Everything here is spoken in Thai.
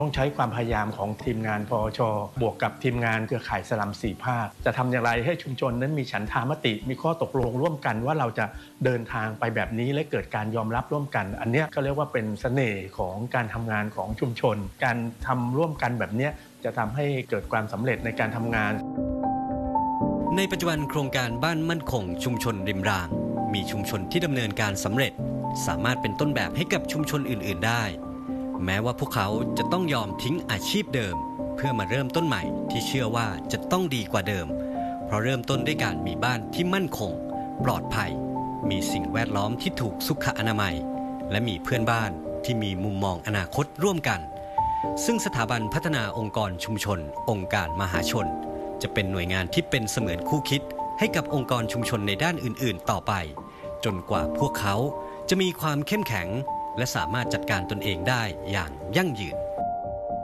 ต้องใช้ความพยายามของทีมงานพช.บวกกับทีมงานเครือข่ายสลัม4ภาคจะทำอย่างไรให้ชุมชนนั้นมีฉันทามติมีข้อตกลงร่วมกันว่าเราจะเดินทางไปแบบนี้และเกิดการยอมรับร่วมกันอันนี้ก็เรียกว่าเป็นเสน่ห์ของการทำงานของชุมชนการทำร่วมกันแบบนี้จะทำให้เกิดความสำเร็จในการทำงานในปัจจุบันโครงการบ้านมั่นคงชุมชนริมรางมีชุมชนที่ดำเนินการสำเร็จสามารถเป็นต้นแบบให้กับชุมชนอื่นๆได้แม้ว่าพวกเขาจะต้องยอมทิ้งอาชีพเดิมเพื่อมาเริ่มต้นใหม่ที่เชื่อว่าจะต้องดีกว่าเดิมเพราะเริ่มต้นด้วยการมีบ้านที่มั่นคงปลอดภัยมีสิ่งแวดล้อมที่ถูกสุขอนามัยและมีเพื่อนบ้านที่มีมุมมองอนาคตร่วมกันซึ่งสถาบันพัฒนาองค์กรชุมชนองค์การมหาชนจะเป็นหน่วยงานที่เป็นเสมือนคู่คิดให้กับองค์กรชุมชนในด้านอื่นๆต่อไปจนกว่าพวกเขาจะมีความเข้มแข็งและสามารถจัดการตนเองได้อย่างยั่งยืน